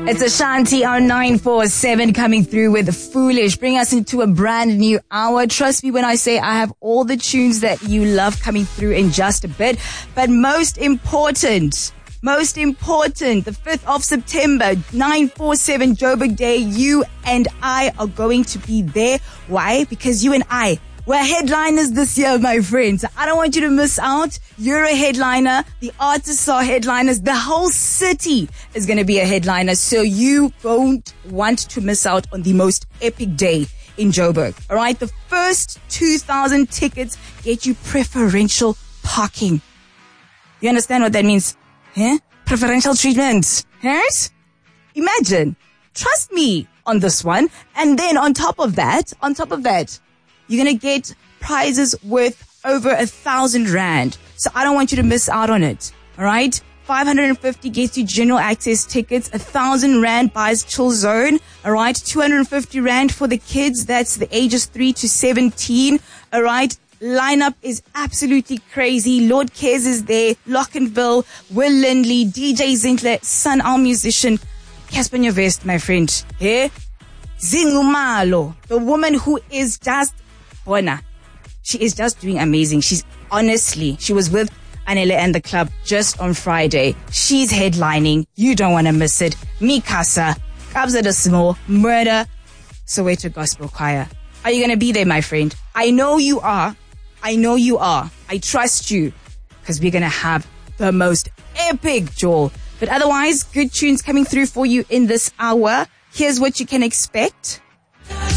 It's Ashanti, our 947 coming through with Foolish. Bring us into a brand new hour. Trust me when I say I have all the tunes that you love coming through in just a bit. But most important, the 5th of September, 947 Joburg Day, you and I are going to be there. Why? Because you and I, we're headliners this year, my friends. I don't want you to miss out. You're a headliner. The artists are headliners. The whole city is going to be a headliner. So you don't want to miss out on the most epic day in Joburg. All right. The first 2,000 tickets get you preferential parking. You understand what that means? Huh? Preferential treatment. Yes? Imagine. Trust me on this one. And then on top of that, you're going to get prizes worth over 1,000 rand. So I don't want you to miss out on it. All right. 550 gets you general access tickets. 1,000 rand buys Chill Zone. All right. 250 rand for the kids. That's the ages 3 to 17. All right. Lineup is absolutely crazy. Lord Kez is there. Lockenville, Will Lindley, DJ Zinkler, Sun, our musician. Casper Nyovest, my friend. Here. Zingumalo, the woman who is just Bona. She is just doing amazing. She was with Anele and the club just on Friday. She's headlining. You don't want to miss it. Mikasa, Kabza the Small, Murder, Soweto Gospel Choir. Are you going to be there, my friend? I know you are. I trust you because we're going to have the most epic Joel. But otherwise, good tunes coming through for you in this hour. Here's what you can expect.